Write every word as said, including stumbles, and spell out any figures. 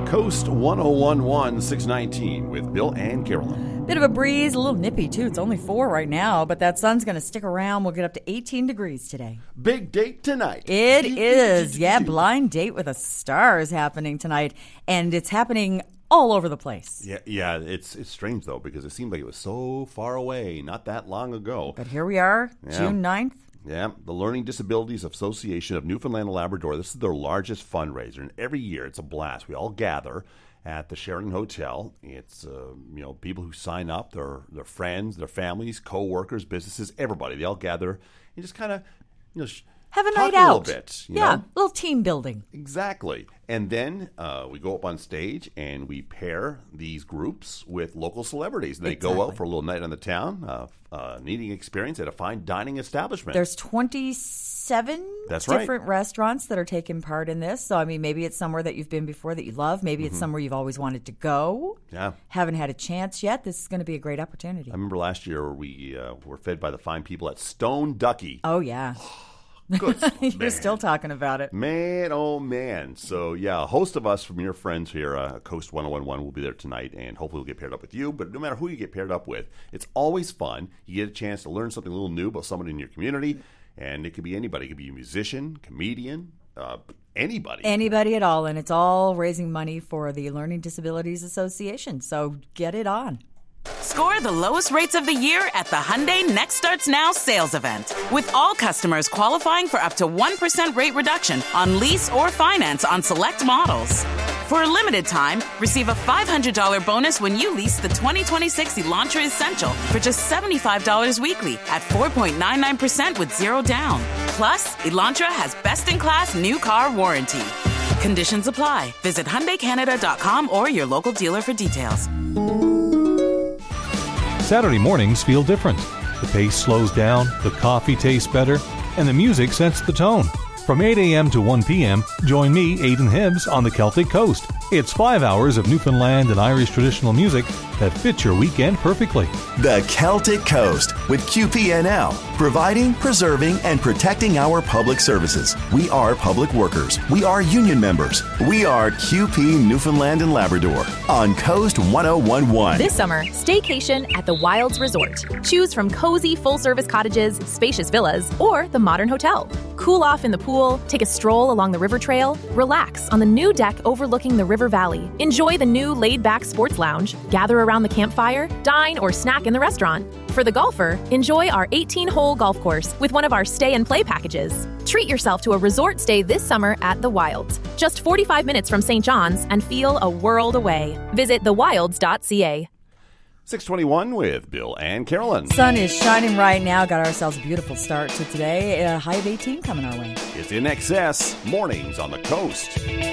Coast one oh one point one, six nineteen with Bill and Carolyn. Bit of a breeze, a little nippy too. It's only four right now, but that sun's going to stick around. We'll get up to eighteen degrees today. Big date tonight. It is. Yeah, Blind Date with a Star is happening tonight, and it's happening all over the place. Yeah, yeah. It's it's strange though, because it seemed like it was so far away, not that long ago. But here we are, Yeah. June ninth. Yeah, the Learning Disabilities Association of Newfoundland and Labrador. This is their largest fundraiser, and every year it's a blast. We all gather at the Sheraton Hotel. It's uh, you know, people who sign up, their their friends, their families, co-workers, businesses, everybody. They all gather and just kind of you know sh- Have a talk night out. a little bit. You yeah, know? a little team building. Exactly. And then uh, we go up on stage and we pair these groups with local celebrities. And they Exactly. go out for a little night on the town, uh, uh, an eating experience at a fine dining establishment. There's twenty-seven That's right. different restaurants that are taking part in this. So, I mean, maybe it's somewhere that you've been before that you love. Maybe it's somewhere you've always wanted to go. Yeah. Haven't had a chance yet. This is going to be a great opportunity. I remember last year we uh, were fed by the fine people at Stone Ducky. Oh, yeah. Good. You're man. still talking about it. Man, oh man. So, yeah, a host of us from your friends here, uh, Coast one oh one point one, will be there tonight, and hopefully we'll get paired up with you. But no matter who you get paired up with, it's always fun. You get a chance to learn something a little new about someone in your community, and it could be anybody. It could be a musician, comedian, uh, anybody. Anybody at all, and it's all raising money for the Learning Disabilities Association. So get it on. Score the lowest rates of the year at the Hyundai Next Starts Now sales event. With all customers qualifying for up to one percent rate reduction on lease or finance on select models. For a limited time, receive a five hundred dollars bonus when you lease the twenty twenty-six Elantra Essential for just seventy-five dollars weekly at four point nine nine percent with zero down. Plus, Elantra has best-in-class new car warranty. Conditions apply. Visit Hyundai Canada dot com or your local dealer for details. Saturday mornings feel different. The pace slows down, the coffee tastes better, and the music sets the tone. From eight a.m. to one p.m., join me, Aidan Hibbs, on the Celtic Coast. It's five hours of Newfoundland and Irish traditional music that fits your weekend perfectly. The Celtic Coast with Q P N L, providing, preserving, and protecting our public services. We are public workers. We are union members. We are Q P Newfoundland and Labrador on Coast one oh one point one. This summer, staycation at the Wilds Resort. Choose from cozy full-service cottages, spacious villas, or the modern hotel. Cool off in the pool, take a stroll along the river trail, relax on the new deck overlooking the river valley, enjoy the new laid-back sports lounge, gather around the campfire, dine or snack in the restaurant. For the golfer, enjoy our eighteen-hole golf course with one of our stay and play packages. Treat yourself to a resort stay this summer at The Wilds, just forty-five minutes from Saint John's, and feel a world away. Visit the wilds dot c a. six twenty-one with Bill and Carolyn. Sun is shining right now. Got ourselves a beautiful start to today. A high of eighteen coming our way. It's In Excess, mornings on the coast.